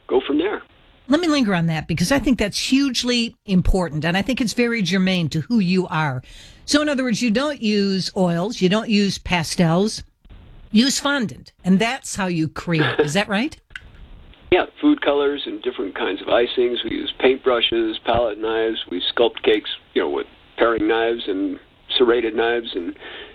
go from there. Let me linger on that because I think that's hugely important, and I think it's very germane to who you are. So in other words, you don't use oils, you don't use pastels, use fondant, and that's how you create. Is that right? Yeah, food colors and different kinds of icings. We use paintbrushes, palette knives. We sculpt cakes, with paring knives and serrated knives and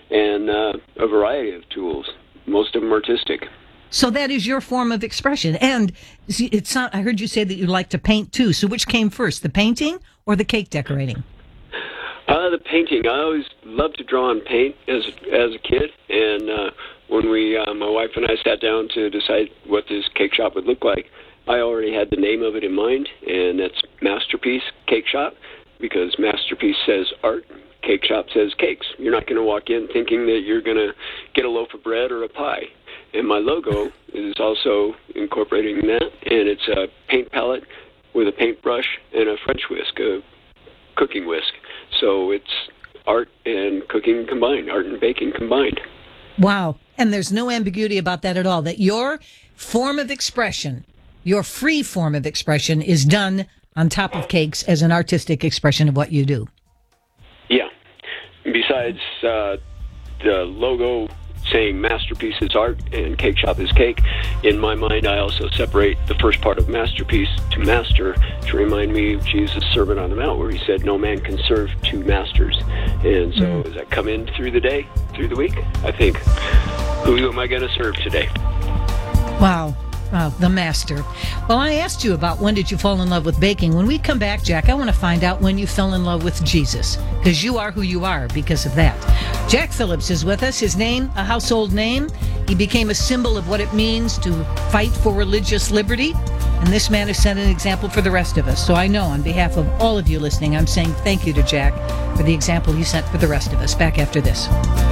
a variety of tools. Most of them artistic. So that is your form of expression. And I heard you say that you like to paint too. So which came first, the painting or the cake decorating? The painting. I always loved to draw and paint as a kid. And when my wife and I sat down to decide what this cake shop would look like, I already had the name of it in mind, and that's Masterpiece Cake Shop, because Masterpiece says art, Cake Shop says cakes. You're not going to walk in thinking that you're going to get a loaf of bread or a pie. And my logo is also incorporating that, and it's a paint palette with a paintbrush and a French whisk, a cooking whisk. So it's art and cooking combined, art and baking combined. Wow. And there's no ambiguity about that at all, that your form of expression, your free form of expression, is done on top of cakes as an artistic expression of what you do. Yeah. Besides the logo saying Masterpiece is art and Cake Shop is cake, in my mind I also separate the first part of Masterpiece to master to remind me of Jesus' Sermon on the Mount, where he said no man can serve two masters. And so as I come in through the day, through the week, I think, who am I going to serve today? Wow. The master. Well, I asked you about when did you fall in love with baking. When we come back, Jack, I want to find out when you fell in love with Jesus, because you are who you are because of that. Jack Phillips is with us. His name, a household name. He became a symbol of what it means to fight for religious liberty. And this man has set an example for the rest of us. So I know on behalf of all of you listening, I'm saying thank you to Jack for the example he set for the rest of us. Back after this.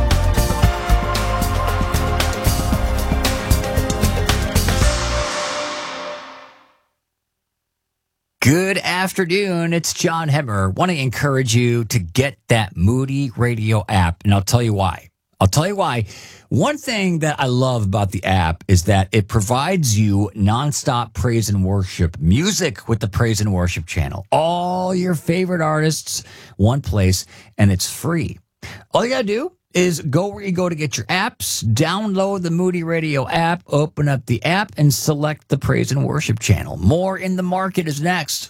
Good afternoon. It's John Hemmer. Want to encourage you to get that Moody Radio app, and I'll tell you why. One thing that I love about the app is that it provides you nonstop praise and worship music with the Praise and Worship channel. All your favorite artists, one place, and it's free. All you got to do is go where you go to get your apps, download the Moody Radio app, open up the app, and select the Praise and Worship channel. More in the Market is next.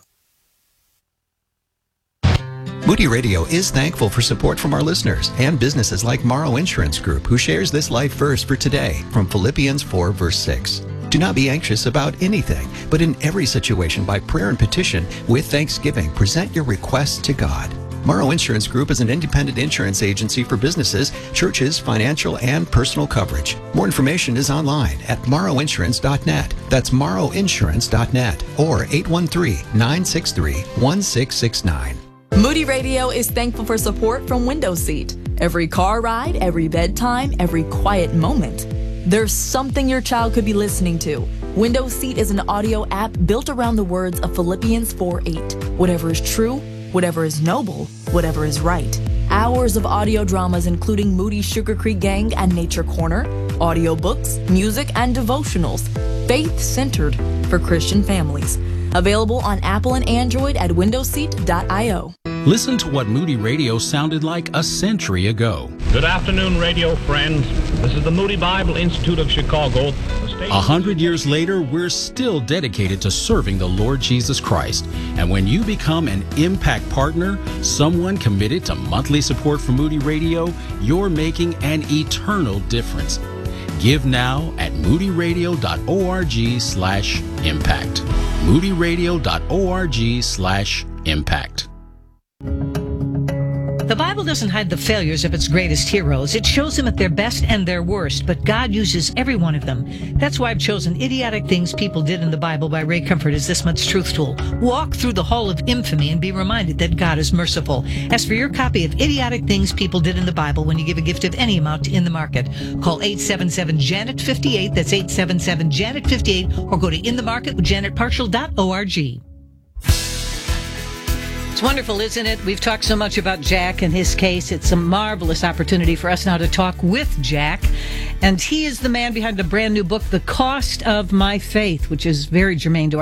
Moody Radio is thankful for support from our listeners and businesses like Morrow Insurance Group, who shares this life verse for today from Philippians 4, verse 6. Do not be anxious about anything, but in every situation by prayer and petition, with thanksgiving, present your requests to God. Morrow Insurance Group is an independent insurance agency for businesses, churches, financial, and personal coverage. More information is online at morrowinsurance.net. That's morrowinsurance.net or 813-963-1669. Moody Radio is thankful for support from Window Seat. Every car ride, every bedtime, every quiet moment, there's something your child could be listening to. Window Seat is an audio app built around the words of Philippians 4:8. Whatever is true, whatever is noble, whatever is right. Hours of audio dramas including Moody Sugar Creek Gang and Nature Corner, audiobooks, music, and devotionals, faith-centered for Christian families. Available on Apple and Android at windowseat.io. Listen to what Moody Radio sounded like a century ago. Good afternoon, radio friends. This is the Moody Bible Institute of Chicago. 100 years later, we're still dedicated to serving the Lord Jesus Christ. And when you become an Impact Partner, someone committed to monthly support for Moody Radio, you're making an eternal difference. Give now at moodyradio.org/impact. moodyradio.org/impact. The Bible doesn't hide the failures of its greatest heroes. It shows them at their best and their worst, but God uses every one of them. That's why I've chosen Idiotic Things People Did in the Bible by Ray Comfort as this month's Truth Tool. Walk through the hall of infamy and be reminded that God is merciful. Ask for your copy of Idiotic Things People Did in the Bible when you give a gift of any amount in the market. Call 877-JANET-58, that's 877-JANET-58, or go to inthemarketwithjanetparshall.org. It's wonderful, isn't it? We've talked so much about Jack and his case. It's a marvelous opportunity for us now to talk with Jack. And he is the man behind a brand new book, The Cost of My Faith, which is very germane to our